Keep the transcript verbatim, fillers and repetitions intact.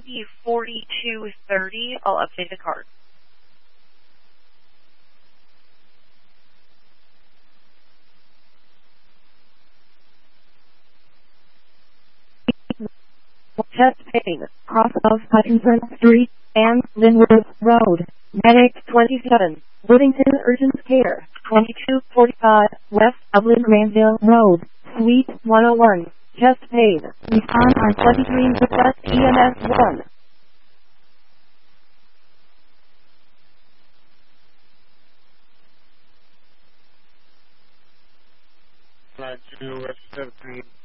be forty-two thirty. I'll update the card. Chest pain, cross of Hutchinson Street and Linworth Road. Medic twenty-seven, Whittington Urgent Care, twenty-two forty-five, West of Lynn Granville Road, Suite one oh one. Chest pain. Respond on twenty-three request E M S one. Nine two West seventeen.